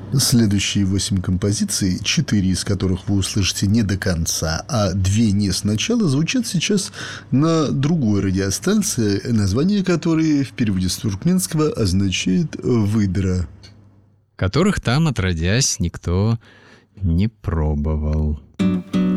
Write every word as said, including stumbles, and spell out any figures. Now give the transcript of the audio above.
Следующие восемь композиций, четыре из которых вы услышите не до конца, а две не сначала, звучат сейчас на другой радиостанции, название которой в переводе с туркменского означает «выдра». Которых там, отродясь, никто не пробовал.